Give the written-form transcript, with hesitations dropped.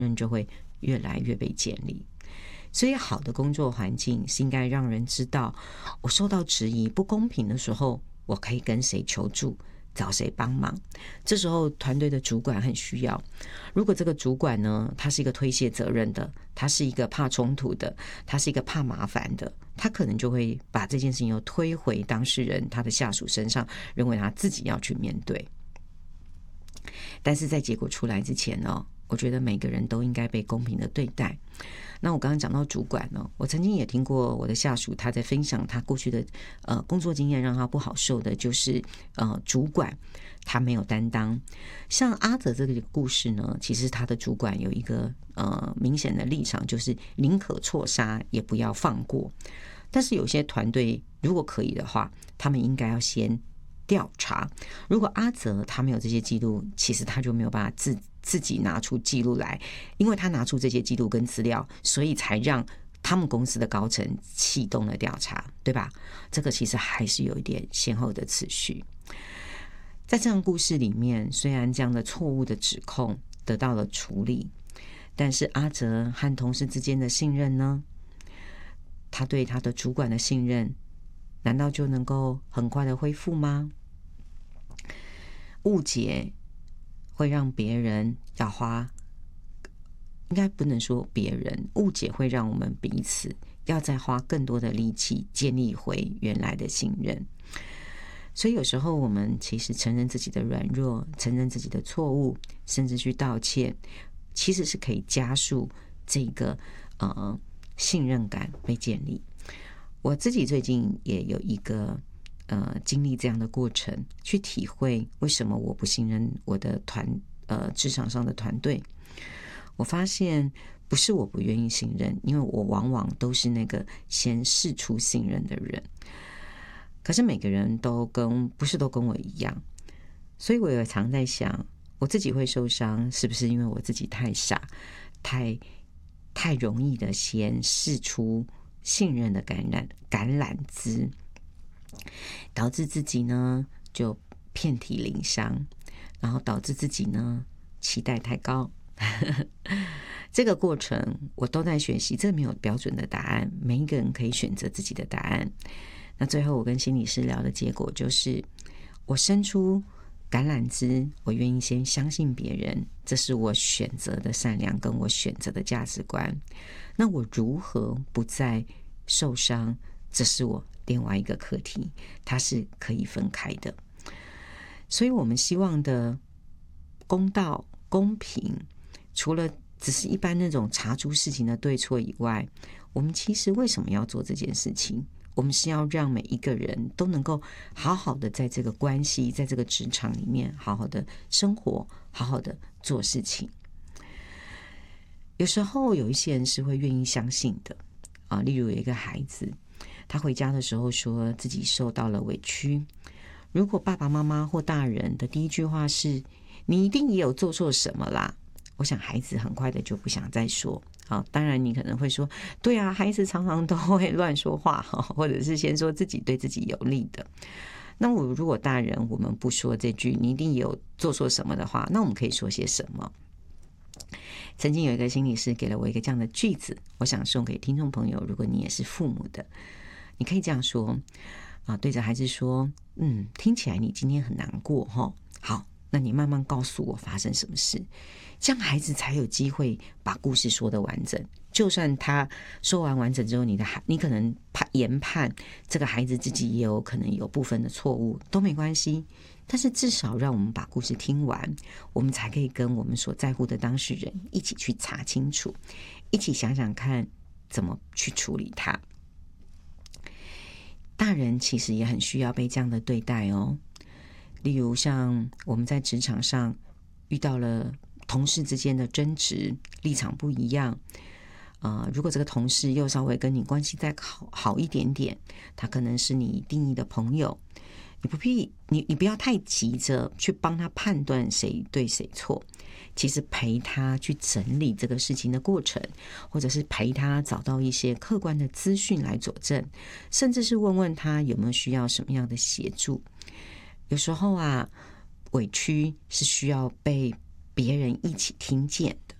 任就会越来越被建立。所以好的工作环境是应该让人知道，我受到质疑不公平的时候，我可以跟谁求助，找谁帮忙。这时候团队的主管很需要，如果这个主管呢，他是一个推卸责任的，他是一个怕冲突的，他是一个怕麻烦的，他可能就会把这件事情又推回当事人他的下属身上，认为他自己要去面对。但是在结果出来之前呢，我觉得每个人都应该被公平的对待。那我刚刚讲到主管呢，我曾经也听过我的下属他在分享他过去的工作经验，让他不好受的就是主管他没有担当。像阿泽这个故事呢，其实他的主管有一个明显的立场，就是宁可错杀也不要放过。但是有些团队如果可以的话，他们应该要先调查。如果阿泽他没有这些记录，其实他就没有办法自己拿出记录来，因为他拿出这些记录跟资料，所以才让他们公司的高层启动了调查，对吧？这个其实还是有一点先后的次序。在这样故事里面，虽然这样的错误的指控得到了处理，但是阿泽和同事之间的信任呢？他对他的主管的信任，难道就能够很快的恢复吗？误解会让别人要花，应该不能说别人，误解会让我们彼此要再花更多的力气建立回原来的信任。所以有时候我们其实承认自己的软弱，承认自己的错误，甚至去道歉，其实是可以加速这个信任感被建立。我自己最近也有一个经历这样的过程，去体会为什么我不信任我的职场上的团队。我发现不是我不愿意信任，因为我往往都是那个先释出信任的人。可是每个人不是都跟我一样，所以我也常在想，我自己会受伤，是不是因为我自己太傻，太容易的先释出信任的橄榄枝，导致自己呢就遍体鳞伤，然后导致自己呢期待太高。这个过程我都在学习，这没有标准的答案，每一个人可以选择自己的答案。那最后我跟心理师聊的结果就是，我伸出橄榄枝，我愿意先相信别人，这是我选择的善良跟我选择的价值观。那我如何不再受伤，这是我另外一个课题，它是可以分开的。所以我们希望的公道公平，除了只是一般那种查出事情的对错以外，我们其实为什么要做这件事情？我们是要让每一个人都能够好好的在这个关系，在这个职场里面好好的生活，好好的做事情。有时候有一些人是会愿意相信的例如有一个孩子，他回家的时候说自己受到了委屈，如果爸爸妈妈或大人的第一句话是你一定也有做错什么啦，我想孩子很快的就不想再说。当然你可能会说，对啊，孩子常常都会乱说话，或者是先说自己对自己有利的。那如果大人我们不说这句你一定有做错什么的话，那我们可以说些什么？曾经有一个心理师给了我一个这样的句子，我想送给听众朋友，如果你也是父母的，你可以这样说对着孩子说，听起来你今天很难过好，那你慢慢告诉我发生什么事，这样孩子才有机会把故事说得完整。就算他说完整之后，你可能研判这个孩子自己也有可能有部分的错误，都没关系，但是至少让我们把故事听完，我们才可以跟我们所在乎的当事人一起去查清楚，一起想想看怎么去处理它。大人其实也很需要被这样的对待例如像我们在职场上遇到了同事之间的争执，立场不一样如果这个同事又稍微跟你关系再好一点点，他可能是你定义的朋友，你不要太急着去帮他判断谁对谁错，其实陪他去整理这个事情的过程，或者是陪他找到一些客观的资讯来佐证，甚至是问问他有没有需要什么样的协助。有时候委屈是需要被别人一起听见